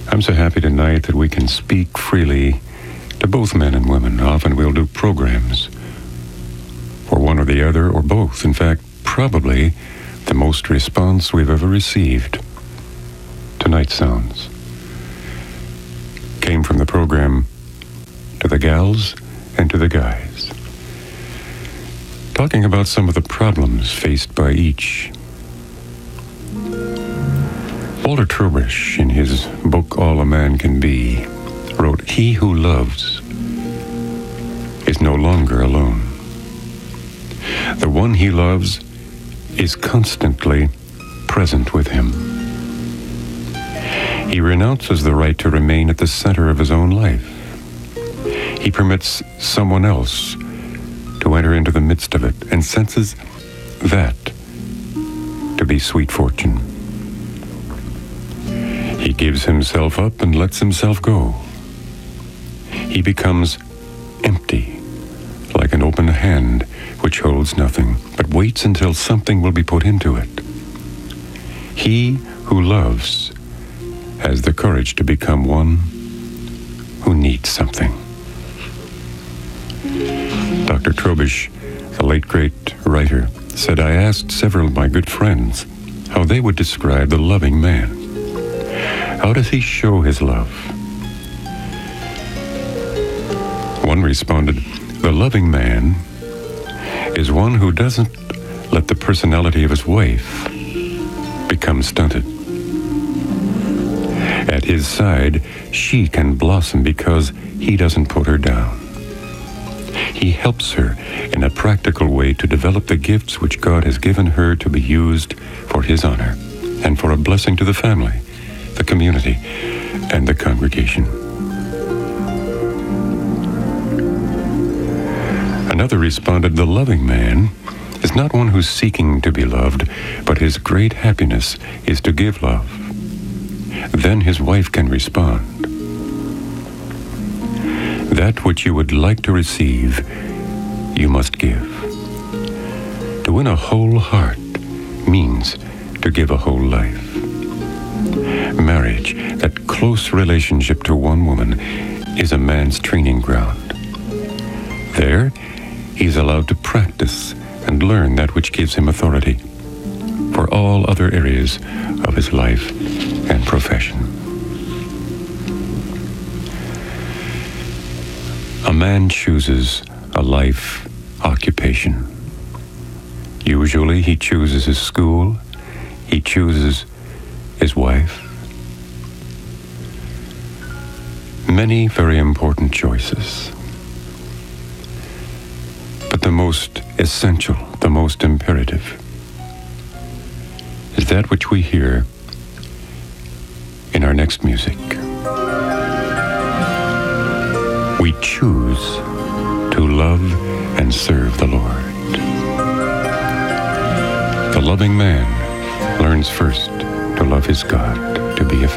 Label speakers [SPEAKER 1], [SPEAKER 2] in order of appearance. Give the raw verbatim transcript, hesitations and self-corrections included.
[SPEAKER 1] I'm so happy tonight that we can speak freely to both men and women. Often we'll do programs for one or the other, or both. In fact, probably the most response we've ever received. Tonight's sounds came from the program To the Gals and to the Guys, talking about some of the problems faced by each. Walter Trobisch, in his book All a Man Can Be, wrote, "He who loves is no longer alone. The one he loves is constantly present with him. He renounces the right to remain at the center of his own life. He permits someone else to enter into the midst of it and senses that to be sweet fortune. He gives himself up and lets himself go. He becomes empty, like an open hand which holds nothing, but waits until something will be put into it. He who loves has the courage to become one who needs something." Doctor Trobisch, the late great writer, said, "I asked several of my good friends how they would describe the loving man. How does he show his love?" One responded, "The loving man is one who doesn't let the personality of his wife become stunted. At his side, she can blossom because he doesn't put her down. He helps her in a practical way to develop the gifts which God has given her to be used for his honor and for a blessing to the family, the community, and the congregation." Another responded, "The loving man is not one who's seeking to be loved, but his great happiness is to give love. Then his wife can respond. That which you would like to receive, you must give. To win a whole heart means to give a whole life. Marriage, that close relationship to one woman, is a man's training ground. There, he's allowed to practice and learn that which gives him authority for all other areas of his life and profession." A man chooses a life occupation. Usually he chooses his school, he chooses his wife. Many very important choices. But the most essential, the most imperative, is that which we hear in our next music. We choose to love and serve the Lord. The loving man learns first to love his God, to be a